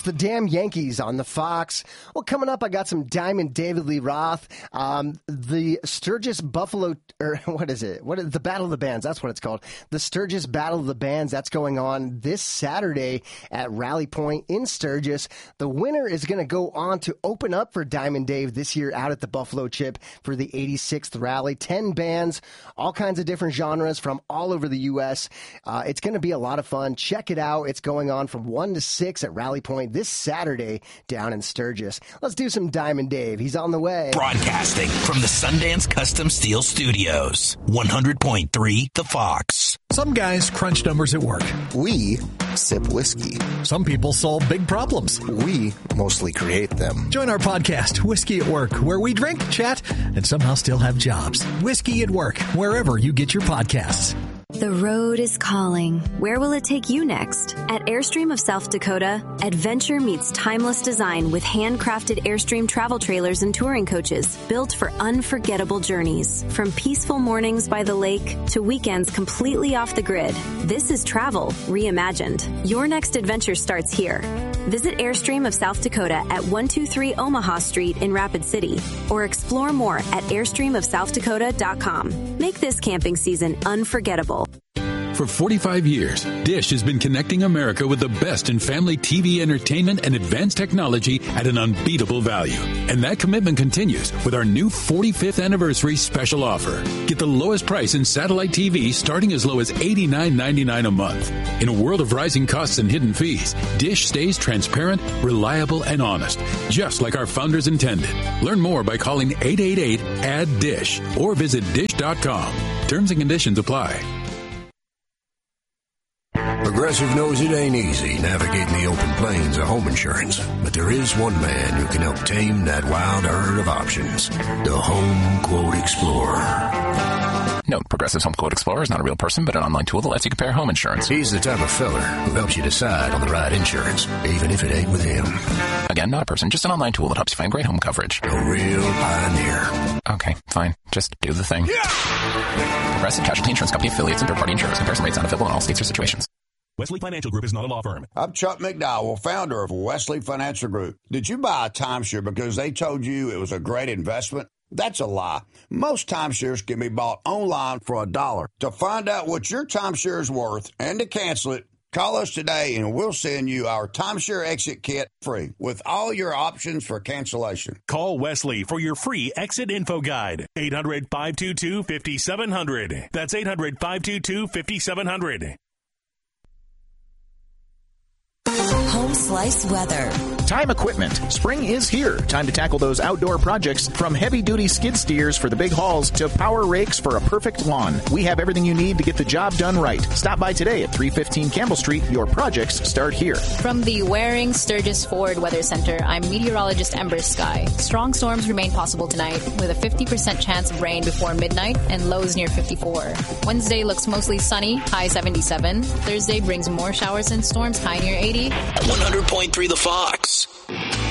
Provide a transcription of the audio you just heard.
the damn Yankees on the Fox. Well, coming up, I got some Diamond David Lee Roth. The Sturgis Buffalo, or what is it? The Battle of the Bands, that's what it's called. The Sturgis Battle of the Bands, that's going on this Saturday at Rally Point in Sturgis. The winner is going to go on to open up for Diamond Dave this year out at the Buffalo Chip for the 86th Rally. 10 bands, all kinds of different genres from all over the U.S. It's going to be a lot of fun. Check it out. It's going on from 1 to 6 at Rally Point this Saturday down in Sturgis. Let's do some Diamond Dave. He's on the way. Broadcasting from the Sundance Custom Steel Studios. 100.3 The Fox. Some guys crunch numbers at work. We sip whiskey. Some people solve big problems. We mostly create them. Join our podcast, Whiskey at Work, where we drink, chat, and somehow still have jobs. Whiskey at Work, wherever you get your podcasts. The road is calling. Where will it take you next? At Airstream of South Dakota, adventure meets timeless design with handcrafted Airstream travel trailers and touring coaches built for unforgettable journeys. From peaceful mornings by the lake to weekends completely off the grid, this is travel reimagined. Your next adventure starts here. Visit Airstream of South Dakota at 123 Omaha Street in Rapid City or explore more at airstreamofsouthdakota.com. Make this camping season unforgettable. For 45 years, Dish has been connecting America with the best in family TV entertainment and advanced technology at an unbeatable value. And that commitment continues with our new 45th anniversary special offer. Get the lowest price in satellite TV starting as low as $89.99 a month. In a world of rising costs and hidden fees, Dish stays transparent, reliable, and honest, just like our founders intended. Learn more by calling 888-ADD-DISH or visit dish.com. Terms and conditions apply. Progressive knows it ain't easy navigating the open plains of home insurance, but there is one man who can help tame that wild herd of options. The Home Quote Explorer. Note, Progressive's Home Quote Explorer is not a real person, but an online tool that lets you compare home insurance. He's the type of feller who helps you decide on the right insurance, even if it ain't with him. Again, not a person, just an online tool that helps you find great home coverage. A real pioneer. Okay, fine. Just do the thing. Yeah! Progressive Casualty Insurance Company affiliates and third-party insurers. Comparison rates not available in all states or situations. Wesley Financial Group is not a law firm. I'm Chuck McDowell, founder of Wesley Financial Group. Did you buy a timeshare because they told you it was a great investment? That's a lie. Most timeshares can be bought online for $1. To find out what your timeshare is worth and to cancel it, call us today and we'll send you our timeshare exit kit free with all your options for cancellation. Call Wesley for your free exit info guide. 800-522-5700. That's 800-522-5700. Home Slice weather. Time equipment. Spring is here. Time to tackle those outdoor projects, from heavy-duty skid steers for the big hauls to power rakes for a perfect lawn. We have everything you need to get the job done right. Stop by today at 315 Campbell Street. Your projects start here. From the Waring Sturgis Ford Weather Center, I'm meteorologist Ember Sky. Strong storms remain possible tonight with a 50% chance of rain before midnight and lows near 54. Wednesday looks mostly sunny, high 77. Thursday brings more showers and storms, high near 80. 100.3 The Fox.